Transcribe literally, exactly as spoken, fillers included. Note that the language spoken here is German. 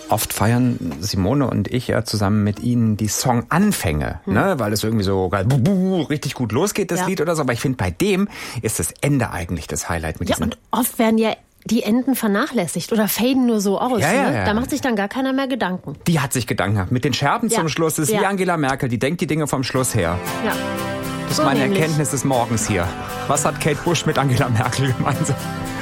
Oft feiern Simone und ich ja zusammen mit Ihnen die Songanfänge, hm. ne? Weil es irgendwie so richtig gut losgeht, das ja. Lied oder so. Aber ich finde, bei dem ist das Ende eigentlich das Highlight. Mit ja, und oft werden ja die Enden vernachlässigt oder faden nur so aus. Ja, ja, ne? ja. Da macht sich dann gar keiner mehr Gedanken. Die hat sich Gedanken gemacht. Mit den Scherben ja. zum Schluss ist ja. wie Angela Merkel. Die denkt die Dinge vom Schluss her. Ja. Das ist so meine nämlich. Erkenntnis des Morgens hier. Was hat Kate Bush mit Angela Merkel gemeinsam?